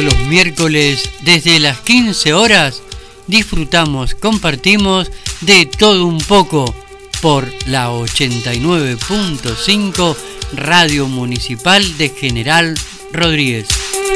todos los miércoles desde las 15 horas disfrutamos, compartimos de todo un poco por la 89.5 Radio Municipal de General Rodríguez.